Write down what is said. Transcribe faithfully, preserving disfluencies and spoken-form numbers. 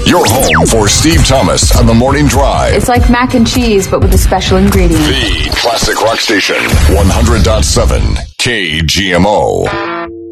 Your home for Steve Thomas on the Morning Drive. It's like mac and cheese, but with a special ingredient. The Classic Rock Station, one hundred point seven K G M O.